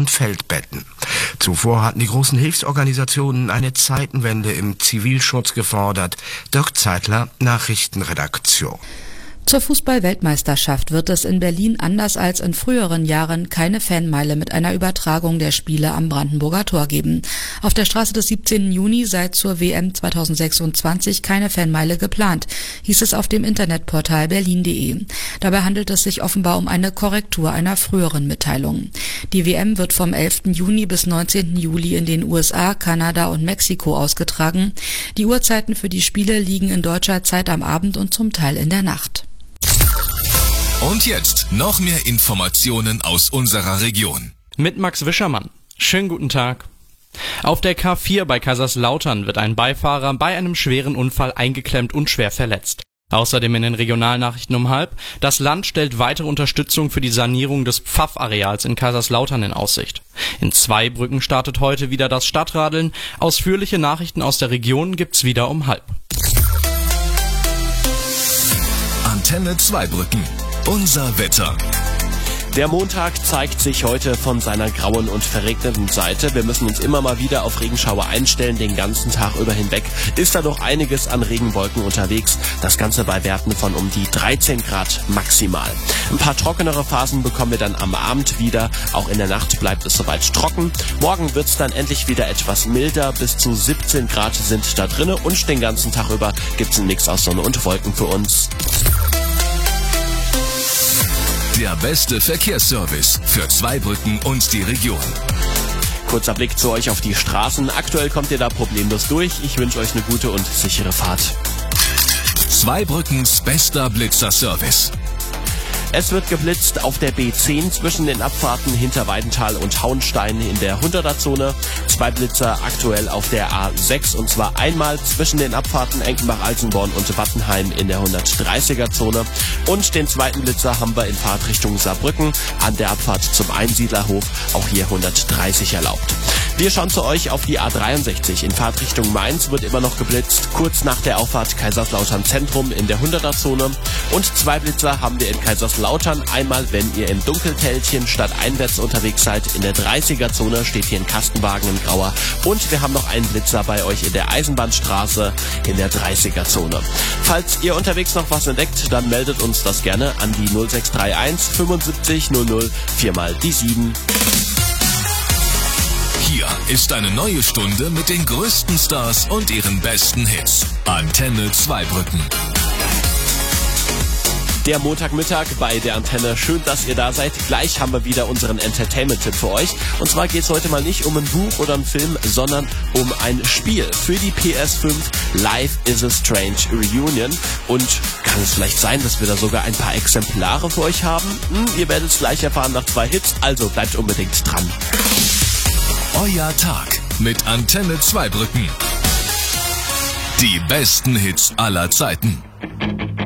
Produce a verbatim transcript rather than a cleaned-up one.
und Feldbetten. Zuvor hatten die großen Hilfsorganisationen eine Zeitenwende im Zivilschutz gefordert. Dirk Zeitler, Nachrichtenredaktion. Zur Fußball-Weltmeisterschaft wird es in Berlin anders als in früheren Jahren keine Fanmeile mit einer Übertragung der Spiele am Brandenburger Tor geben. Auf der Straße des siebzehnten Juni sei zur W M zweitausendsechsundzwanzig keine Fanmeile geplant, hieß es auf dem Internetportal berlin punkt de. Dabei handelt es sich offenbar um eine Korrektur einer früheren Mitteilung. Die W M wird vom elften Juni bis neunzehnten Juli in den U S A, Kanada und Mexiko ausgetragen. Die Uhrzeiten für die Spiele liegen in deutscher Zeit am Abend und zum Teil in der Nacht. Und jetzt noch mehr Informationen aus unserer Region. Mit Max Wischermann. Schönen guten Tag. Auf der K vier bei Kaiserslautern wird ein Beifahrer bei einem schweren Unfall eingeklemmt und schwer verletzt. Außerdem in den Regionalnachrichten um halb: Das Land stellt weitere Unterstützung für die Sanierung des Pfaff-Areals in Kaiserslautern in Aussicht. In Zweibrücken startet heute wieder das Stadtradeln. Ausführliche Nachrichten aus der Region gibt's wieder um halb. Antenne Zweibrücken. Unser Wetter. Der Montag zeigt sich heute von seiner grauen und verregneten Seite. Wir müssen uns immer mal wieder auf Regenschauer einstellen, den ganzen Tag über hinweg. Ist da noch einiges an Regenwolken unterwegs. Das Ganze bei Werten von um die dreizehn Grad maximal. Ein paar trockenere Phasen bekommen wir dann am Abend wieder. Auch in der Nacht bleibt es soweit trocken. Morgen wird's dann endlich wieder etwas milder. Bis zu siebzehn Grad sind da drinne und den ganzen Tag über gibt's einen Mix aus Sonne und Wolken für uns. Der beste Verkehrsservice für Zweibrücken und die Region. Kurzer Blick zu euch auf die Straßen. Aktuell kommt ihr da problemlos durch. Ich wünsche euch eine gute und sichere Fahrt. Zweibrückens bester Blitzerservice. Es wird geblitzt auf der B zehn zwischen den Abfahrten Hinterweidenthal und Hauenstein in der hunderter-Zone. Zwei Blitzer aktuell auf der A sechs und zwar einmal zwischen den Abfahrten Enkenbach-Alsenborn und Wattenheim in der hundertdreißiger-Zone. Und den zweiten Blitzer haben wir in Fahrtrichtung Saarbrücken an der Abfahrt zum Einsiedlerhof, auch hier hundertdreißig erlaubt. Wir schauen zu euch auf die A dreiundsechzig. In Fahrtrichtung Mainz wird immer noch geblitzt, kurz nach der Auffahrt Kaiserslautern Zentrum in der hunderter-Zone. Und zwei Blitzer haben wir in Kaiserslautern. Einmal, wenn ihr im Dunkeltälchen stadteinwärts unterwegs seid, in der dreißiger-Zone steht hier ein Kastenwagen in Grauer. Und wir haben noch einen Blitzer bei euch in der Eisenbahnstraße in der dreißiger-Zone. Falls ihr unterwegs noch was entdeckt, dann meldet uns das gerne an die null sechs drei eins fünfundsiebzig null null vier mal die sieben. Hier ist eine neue Stunde mit den größten Stars und ihren besten Hits. Antenne Zweibrücken. Der Montagmittag bei der Antenne. Schön, dass ihr da seid. Gleich haben wir wieder unseren Entertainment-Tipp für euch. Und zwar geht es heute mal nicht um ein Buch oder einen Film, sondern um ein Spiel für die P S fünf. Life is a Strange Reunion. Und kann es vielleicht sein, dass wir da sogar ein paar Exemplare für euch haben? Hm, ihr werdet es gleich erfahren nach zwei Hits, also bleibt unbedingt dran. Euer Tag mit Antenne Zweibrücken. Die besten Hits aller Zeiten.